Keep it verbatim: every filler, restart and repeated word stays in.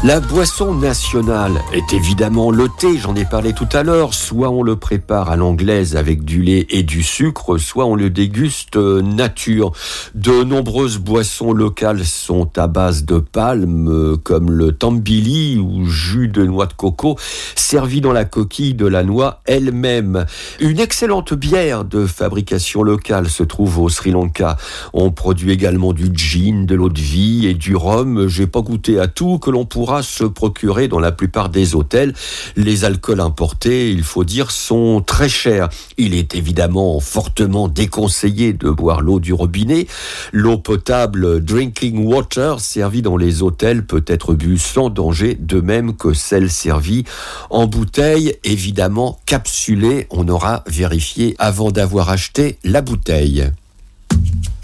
La boisson nationale est évidemment le thé, j'en ai parlé tout à l'heure. Soit on le prépare à l'anglaise avec du lait et du sucre, soit on le déguste nature. De nombreuses boissons locales sont à base de palme, comme le tambili ou jus de noix de coco, servi dans la coquille de la noix elle-même. Une excellente bière de fabrication locale se trouve au Sri Lanka. On produit également du gin, de l'eau de vie et du rhum. J'ai pas goûté à tout, que l'on pourra se procurer dans la plupart des hôtels. Les alcools importés, il faut dire, sont très chers. Il est évidemment fortement déconseillé de boire l'eau du robinet. L'eau potable drinking water servie dans les hôtels peut être bue sans danger, de même que celle servie en bouteille, évidemment capsulée. On aura vérifié avant d'avoir acheté la bouteille.